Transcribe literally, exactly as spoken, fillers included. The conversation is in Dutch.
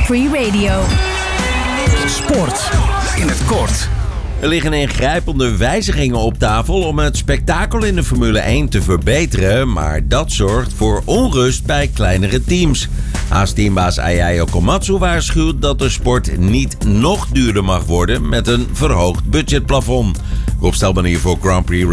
Grand Prix Radio. Sport in het kort. Er liggen ingrijpende wijzigingen op tafel om het spektakel in de Formule één te verbeteren, maar dat zorgt voor onrust bij kleinere teams. Haas-teambaas Ayao Komatsu waarschuwt dat de sport niet nog duurder mag worden met een verhoogd budgetplafond. Rob Stelman hier voor Grand Prix